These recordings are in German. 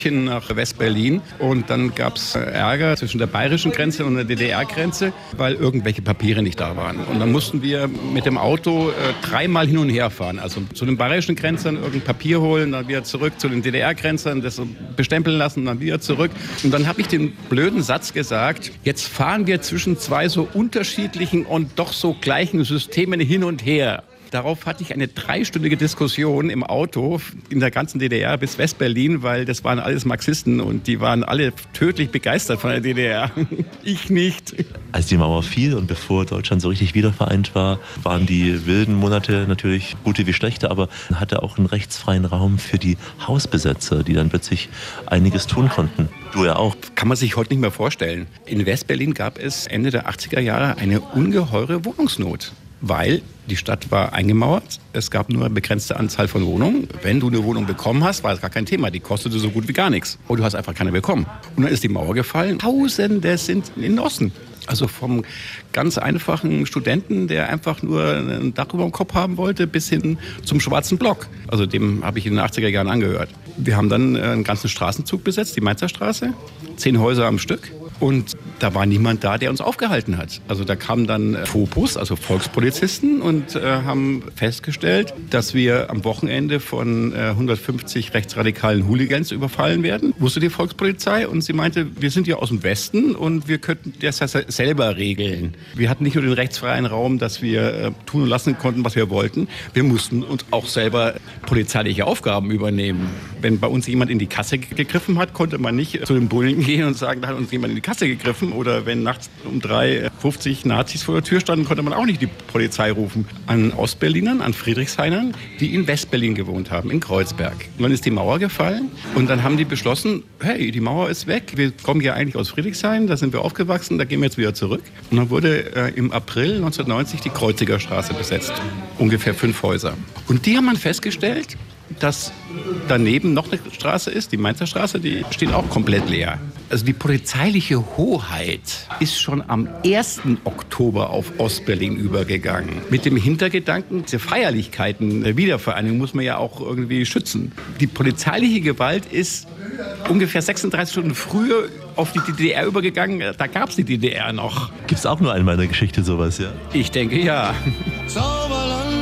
nach West-Berlin und dann gab es Ärger zwischen der bayerischen Grenze und der DDR-Grenze, weil irgendwelche Papiere nicht da waren. Und dann mussten wir mit dem Auto 3-mal hin und her fahren. Also zu den bayerischen Grenzern irgendein Papier holen, dann wieder zurück zu den DDR-Grenzern, das bestempeln lassen, dann wieder zurück. Und dann habe ich den blöden Satz gesagt, jetzt fahren wir zwischen zwei so unterschiedlichen und doch so gleichen Systemen hin und her. Darauf hatte ich eine 3-stündige Diskussion im Auto in der ganzen DDR bis West-Berlin, weil das waren alles Marxisten und die waren alle tödlich begeistert von der DDR. Ich nicht. Als die Mauer fiel und bevor Deutschland so richtig wiedervereint war, waren die wilden Monate natürlich gute wie schlechte, aber hatte auch einen rechtsfreien Raum für die Hausbesetzer, die dann plötzlich einiges tun konnten. Du ja auch. Kann man sich heute nicht mehr vorstellen. In West-Berlin gab es Ende der 80er Jahre eine ungeheure Wohnungsnot. Weil die Stadt war eingemauert, es gab nur eine begrenzte Anzahl von Wohnungen. Wenn du eine Wohnung bekommen hast, war das gar kein Thema, die kostete so gut wie gar nichts. Und du hast einfach keine bekommen. Und dann ist die Mauer gefallen, Tausende sind in den Osten. Also vom ganz einfachen Studenten, der einfach nur ein Dach über dem Kopf haben wollte, bis hin zum schwarzen Block. Also dem habe ich in den 80er Jahren angehört. Wir haben dann einen ganzen Straßenzug besetzt, die Mainzer Straße, 10 Häuser am Stück. Und da war niemand da, der uns aufgehalten hat. Also da kamen dann Fopus, also Volkspolizisten, und haben festgestellt, dass wir am Wochenende von 150 rechtsradikalen Hooligans überfallen werden. Wusste die Volkspolizei, und sie meinte, wir sind ja aus dem Westen und wir könnten das selber regeln. Wir hatten nicht nur den rechtsfreien Raum, dass wir tun und lassen konnten, was wir wollten. Wir mussten uns auch selber polizeiliche Aufgaben übernehmen. Wenn bei uns jemand in die Kasse gegriffen hat, konnte man nicht zu den Bullen gehen und sagen, da hat uns jemand in die Kasse gegriffen. Oder wenn nachts um 3:50 Nazis vor der Tür standen, konnte man auch nicht die Polizei rufen. An Ostberlinern, an Friedrichshainern, die in Westberlin gewohnt haben, in Kreuzberg. Und dann ist die Mauer gefallen und dann haben die beschlossen, hey, die Mauer ist weg, wir kommen ja eigentlich aus Friedrichshain, da sind wir aufgewachsen, da gehen wir jetzt wieder zurück. Und dann wurde im April 1990 die Kreuziger Straße besetzt. Ungefähr 5 Häuser. Und die haben dann festgestellt, dass daneben noch eine Straße ist, die Mainzer Straße, die steht auch komplett leer. Also die polizeiliche Hoheit ist schon am 1. Oktober auf Ostberlin übergegangen. Mit dem Hintergedanken, diese Feierlichkeiten der Wiedervereinigung muss man ja auch irgendwie schützen. Die polizeiliche Gewalt ist ungefähr 36 Stunden früher auf die DDR übergegangen. Da gab es die DDR noch. Gibt es auch nur einmal in der Geschichte sowas, ja? Ich denke, ja. Sauberland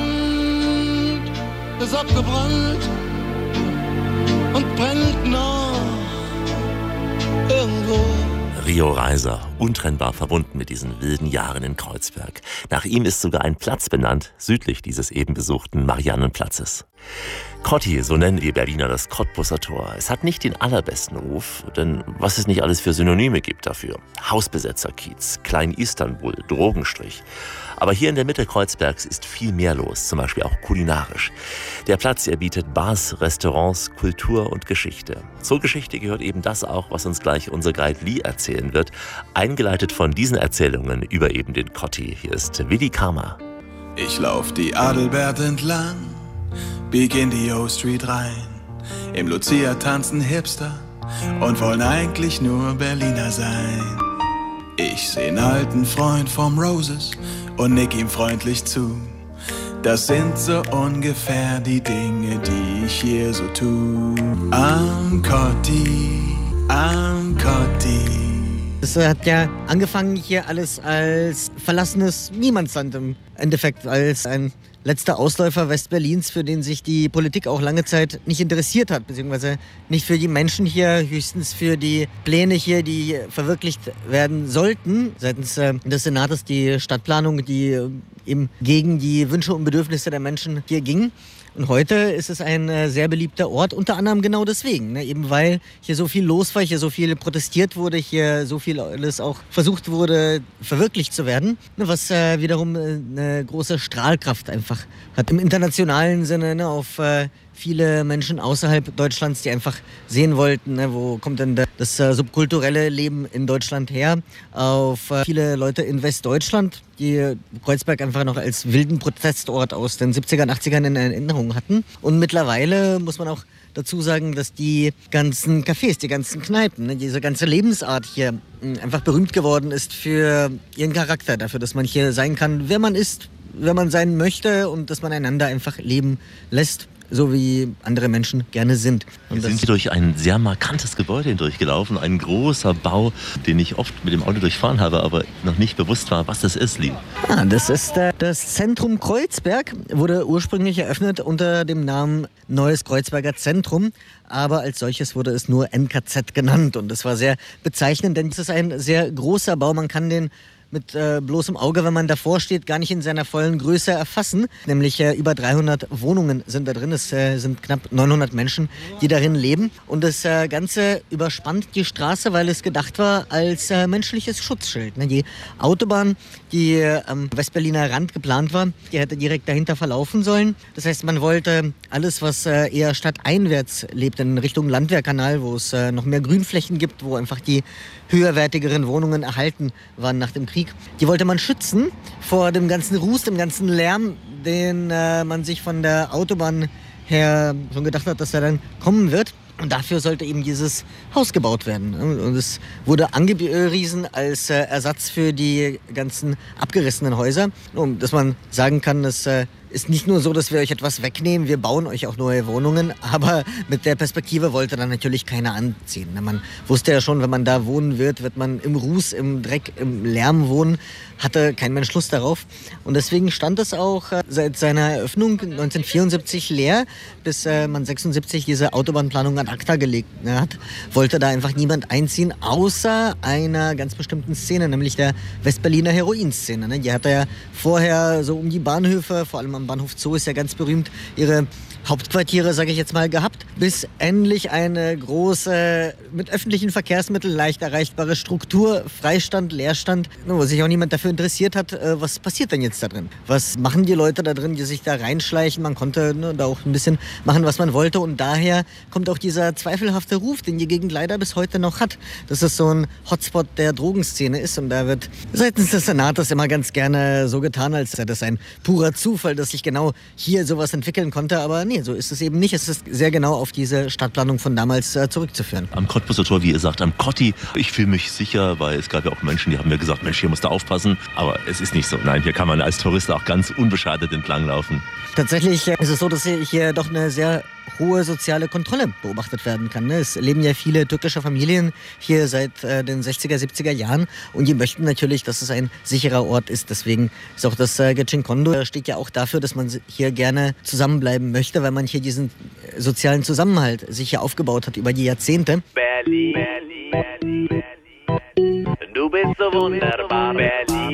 ist abgebrannt und brennt noch irgendwo. Rio Reiser, untrennbar verbunden mit diesen wilden Jahren in Kreuzberg. Nach ihm ist sogar ein Platz benannt, südlich dieses eben besuchten Mariannenplatzes. Kotti, so nennen die Berliner das Cottbuser Tor. Es hat nicht den allerbesten Ruf, denn was es nicht alles für Synonyme gibt dafür. Hausbesetzerkiez, Klein-Istanbul, Drogenstrich. Aber hier in der Mitte Kreuzbergs ist viel mehr los, zum Beispiel auch kulinarisch. Der Platz, er bietet Bars, Restaurants, Kultur und Geschichte. Zur Geschichte gehört eben das auch, was uns gleich unser Guide Lee erzählen wird, eingeleitet von diesen Erzählungen über eben den Kotti. Hier ist Willi Karma. Ich lauf die Adelbert entlang, bieg in die O-Street rein. Im Lucia tanzen Hipster und wollen eigentlich nur Berliner sein. Ich seh 'n alten Freund vom Roses und nick ihm freundlich zu. Das sind so ungefähr die Dinge, die ich hier so tu. Am Kotti, am Kotti. Es hat ja angefangen hier alles als verlassenes Niemandsland im Endeffekt, als ein letzter Ausläufer Westberlins, für den sich die Politik auch lange Zeit nicht interessiert hat, beziehungsweise nicht für die Menschen hier, höchstens für die Pläne hier, die verwirklicht werden sollten. Seitens des Senates die Stadtplanung, die eben gegen die Wünsche und Bedürfnisse der Menschen hier ging. Und heute ist es ein sehr beliebter Ort, unter anderem genau deswegen, ne? Eben weil hier so viel los war, hier so viel protestiert wurde, hier so viel alles auch versucht wurde, verwirklicht zu werden, ne? Was wiederum eine große Strahlkraft einfach hat im internationalen Sinne, ne? Auf viele Menschen außerhalb Deutschlands, die einfach sehen wollten, ne, wo kommt denn das subkulturelle Leben in Deutschland her, auf viele Leute in Westdeutschland, die Kreuzberg einfach noch als wilden Protestort aus den 70ern, 80ern in Erinnerung hatten. Und mittlerweile muss man auch dazu sagen, dass die ganzen Cafés, die ganzen Kneipen, ne, diese ganze Lebensart hier einfach berühmt geworden ist für ihren Charakter, dafür, dass man hier sein kann, wer man ist, wer man sein möchte und dass man einander einfach leben lässt. so wie andere Menschen gerne sind. Wir sind hier durch ein sehr markantes Gebäude hindurchgelaufen, ein großer Bau, den ich oft mit dem Auto durchfahren habe, aber noch nicht bewusst war, was das ist, Lee. Das ist das Zentrum Kreuzberg, wurde ursprünglich eröffnet unter dem Namen Neues Kreuzberger Zentrum, aber als solches wurde es nur NKZ genannt und das war sehr bezeichnend, denn es ist ein sehr großer Bau, man kann den mit bloßem Auge, wenn man davor steht, gar nicht in seiner vollen Größe erfassen. Nämlich über 300 Wohnungen sind da drin. Es sind knapp 900 Menschen, die darin leben. Und das Ganze überspannt die Straße, weil es gedacht war als menschliches Schutzschild. Die Autobahn, die am Westberliner Rand geplant war, die hätte direkt dahinter verlaufen sollen. Das heißt, man wollte alles, was eher stadteinwärts lebt, in Richtung Landwehrkanal, wo es noch mehr Grünflächen gibt, wo einfach die höherwertigeren Wohnungen erhalten waren nach dem Krieg. Die wollte man schützen vor dem ganzen Ruß, dem ganzen Lärm, den man sich von der Autobahn her schon gedacht hat, dass er dann kommen wird. Und dafür sollte eben dieses Haus gebaut werden. Und es wurde angepriesen als Ersatz für die ganzen abgerissenen Häuser. Und dass man sagen kann, es ist nicht nur so, dass wir euch etwas wegnehmen, wir bauen euch auch neue Wohnungen, aber mit der Perspektive wollte dann natürlich keiner anziehen. Man wusste ja schon, wenn man da wohnen wird, wird man im Ruß, im Dreck, im Lärm wohnen, hatte kein Mensch Lust darauf. Und deswegen stand es auch seit seiner Eröffnung 1974 leer, bis man 1976 diese Autobahnplanung an acta gelegt hat, wollte da einfach niemand einziehen, außer einer ganz bestimmten Szene, nämlich der Westberliner Heroinszene. Die hatte ja vorher so um die Bahnhöfe, vor allem am Bahnhof Zoo ist ja ganz berühmt, ihre Hauptquartiere, sage ich jetzt mal, gehabt, bis endlich eine große, mit öffentlichen Verkehrsmitteln leicht erreichbare Struktur, Freistand, Leerstand, wo sich auch niemand dafür interessiert hat, was passiert denn jetzt da drin? Was machen die Leute da drin, die sich da reinschleichen? Man konnte da auch ein bisschen machen, was man wollte und daher kommt auch dieser zweifelhafte Ruf, den die Gegend leider bis heute noch hat, dass es so ein Hotspot der Drogenszene ist und da wird seitens des Senators immer ganz gerne so getan, als sei das ein purer Zufall, dass sich genau hier sowas entwickeln konnte, aber nee, so ist es eben nicht. Es ist sehr genau auf diese Stadtplanung von damals zurückzuführen. Am Cottbuser Tor, wie ihr sagt, am Cotti, ich fühle mich sicher, weil es gab ja auch Menschen, die haben mir gesagt, Mensch, hier musst du aufpassen. Aber es ist nicht so. Nein, hier kann man als Tourist auch ganz unbeschadet entlanglaufen. Tatsächlich ist es so, dass hier doch eine sehr hohe soziale Kontrolle beobachtet werden kann. Es leben ja viele türkische Familien hier seit den 60er, 70er Jahren und die möchten natürlich, dass es ein sicherer Ort ist. Deswegen ist auch das Gecekondu steht ja auch dafür, dass man hier gerne zusammenbleiben möchte, weil man hier diesen sozialen Zusammenhalt sich hier aufgebaut hat über die Jahrzehnte. Berlin, Berlin, du bist so wunderbar, Berlin,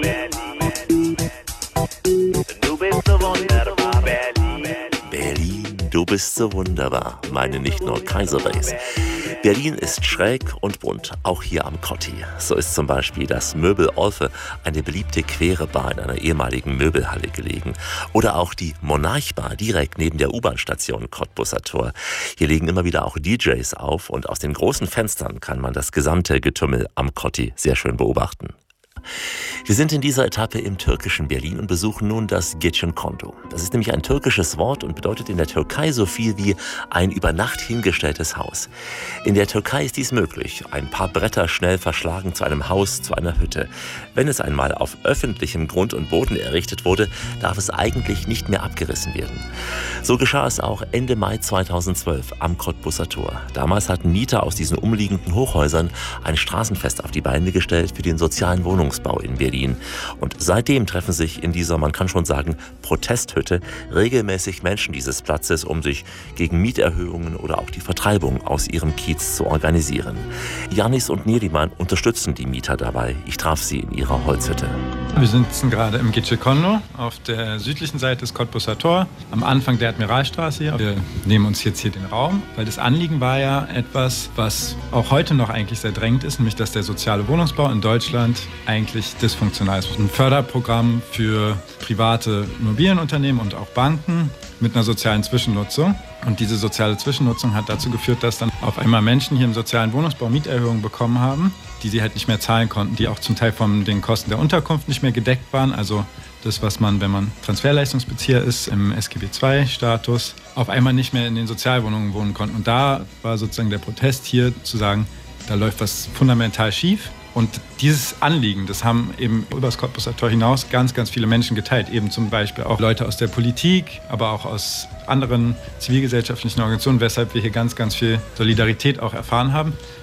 du bist so wunderbar, Berlin. Berlin, du bist so wunderbar, meine nicht nur Kaiserbase. Berlin ist schräg und bunt, auch hier am Cotti. So ist zum Beispiel das Möbel Olfe, eine beliebte queere Bar in einer ehemaligen Möbelhalle gelegen. Oder auch die Monarchbar direkt neben der U-Bahn-Station Cottbuser Tor. Hier legen immer wieder auch DJs auf und aus den großen Fenstern kann man das gesamte Getümmel am Cotti sehr schön beobachten. Wir sind in dieser Etappe im türkischen Berlin und besuchen nun das Gecekondu. Das ist nämlich ein türkisches Wort und bedeutet in der Türkei so viel wie ein über Nacht hingestelltes Haus. In der Türkei ist dies möglich. Ein paar Bretter schnell verschlagen zu einem Haus, zu einer Hütte. Wenn es einmal auf öffentlichem Grund und Boden errichtet wurde, darf es eigentlich nicht mehr abgerissen werden. So geschah es auch Ende Mai 2012 am Cottbuser Tor. Damals hatten Mieter aus diesen umliegenden Hochhäusern ein Straßenfest auf die Beine gestellt für den sozialen Wohnungsbau in Berlin. Und seitdem treffen sich in dieser, man kann schon sagen, Protesthütte regelmäßig Menschen dieses Platzes, um sich gegen Mieterhöhungen oder auch die Vertreibung aus ihrem Kiez zu organisieren. Janis und Neriman unterstützen die Mieter dabei. Ich traf sie in ihrer Holzhütte. Wir sitzen gerade im Gecekondu auf der südlichen Seite des Cottbuser Tor, am Anfang der Admiralstraße hier. Wir nehmen uns jetzt hier den Raum, weil das Anliegen war ja etwas, was auch heute noch eigentlich sehr drängend ist, nämlich dass der soziale Wohnungsbau in Deutschland eigentlich dysfunktional ist. Ein Förderprogramm für private Immobilienunternehmen und auch Banken mit einer sozialen Zwischennutzung. Und diese soziale Zwischennutzung hat dazu geführt, dass dann auf einmal Menschen hier im sozialen Wohnungsbau Mieterhöhungen bekommen haben, die sie halt nicht mehr zahlen konnten, die auch zum Teil von den Kosten der Unterkunft nicht mehr gedeckt waren. Also das, was man, wenn man Transferleistungsbezieher ist, im SGB II-Status, auf einmal nicht mehr in den Sozialwohnungen wohnen konnten. Und da war sozusagen der Protest hier zu sagen, da läuft was fundamental schief. Und dieses Anliegen, das haben eben über das Cottbuser Tor hinaus ganz, ganz viele Menschen geteilt. Eben zum Beispiel auch Leute aus der Politik, aber auch aus anderen zivilgesellschaftlichen Organisationen, weshalb wir hier ganz, ganz viel Solidarität auch erfahren haben.